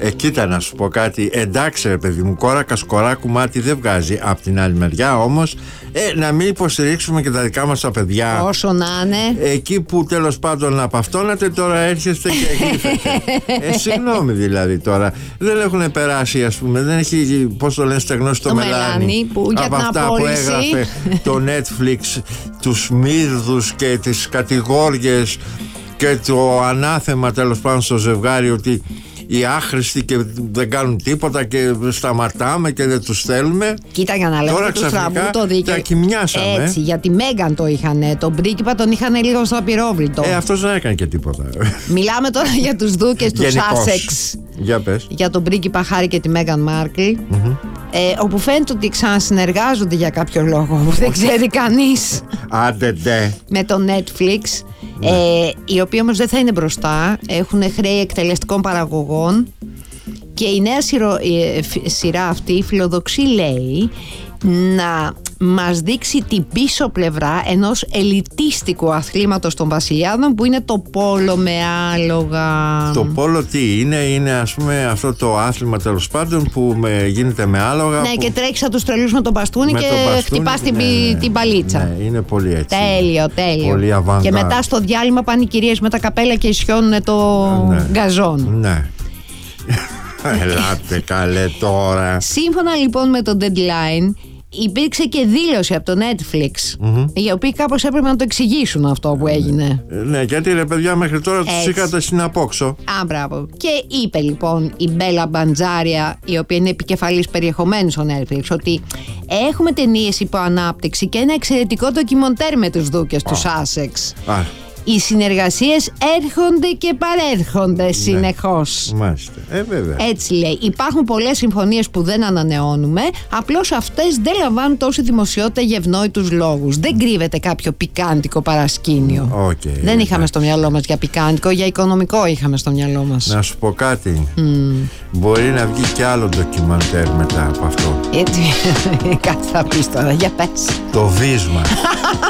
Κοίτα να σου πω κάτι. Εντάξει ρε παιδί μου, κόρακα σκοράκου μάτι δεν βγάζει. Απ' την άλλη μεριά όμως να μην υποστηρίξουμε και τα δικά μας τα παιδιά. Όσο να είναι. Εκεί που τέλος πάντων απαυτώνατε, τώρα έρχεστε και γλύφετε. Συγγνώμη δηλαδή τώρα. Δεν έχουν περάσει, ας πούμε, δεν έχει, πώς το λένε, στεγνώσει το μελάνι από αυτά που έγραφε το Netflix, τους μύρδους και τις κατηγόριες και το ανάθεμα τέλος πάντων στο ζευγάρι, ότι οι άχρηστοι και δεν κάνουν τίποτα και σταματάμε και δεν τους θέλουμε. Κοίτα, για να λέμε του στραβού το δίκαιο. Τα κοιμιάσαμε. Έτσι, για τη Μέγαν το είχανε. Τον πρίγκιπα τον είχαν λίγο στο απειρόβλητο. Αυτός δεν έκανε και τίποτα. Μιλάμε τώρα για τους δούκες του Σάσεξ. Για πες. Για τον πρίγκιπα Χάρη και τη Μέγαν Μάρκλ. Όπου φαίνεται ότι ξανασυνεργάζονται για κάποιο λόγο που δεν ξέρει κανείς. Άντε ντε. Με το Netflix. Οι οποίοι όμως δεν θα είναι μπροστά. Έχουν χρέη εκτελεστικών παραγωγών. Και η νέα σειρά αυτή φιλοδοξεί, λέει, να μας δείξει την πίσω πλευρά ενός ελιτίστικου αθλήματος των βασιλιάδων, που είναι το πόλο με άλογα. Το πόλο τι είναι ας πούμε αυτό το άθλημα τέλος πάντων που γίνεται με άλογα. Ναι, που... και τρέχεις από τους τρελούς με τον μπαστούνι και χτυπάς την παλίτσα. Ναι, είναι πολύ έτσι. Τέλειο. Πολύ avant-garde. Και μετά στο διάλειμμα πάνε οι κυρίες με τα καπέλα και ισιώνουν το γκαζόν. Ναι. Ελάτε καλέ τώρα. Σύμφωνα λοιπόν με το Deadline, υπήρξε και δήλωση από το Netflix, οι οποίοι κάπως έπρεπε να το εξηγήσουν αυτό που έγινε. Ναι, γιατί ρε παιδιά μέχρι τώρα τους είχατε στην απόξω. Μπράβο. Και είπε λοιπόν η Μπέλα Μπαντζάρια, η οποία είναι επικεφαλής περιεχομένου στο Netflix, ότι έχουμε ταινίες υπό ανάπτυξη και ένα εξαιρετικό ντοκιμοντέρ με τους δούκες του Σάσεξ. Οι συνεργασίες έρχονται και παρέρχονται συνεχώς. Μάλιστα. Βέβαια. Έτσι λέει. Υπάρχουν πολλές συμφωνίες που δεν ανανεώνουμε. Απλώς αυτές δεν λαμβάνουν τόση δημοσιότητα για ευνόητους λόγους. Δεν κρύβεται κάποιο πικάντικο παρασκήνιο. Δεν είχαμε στο μυαλό μας για πικάντικο, για οικονομικό είχαμε στο μυαλό μας. Να σου πω κάτι. Μπορεί να βγει και άλλο ντοκιμαντέρ μετά από αυτό. Έτσι. Κάτι θα πεις τώρα, για πες. Το βίσμα.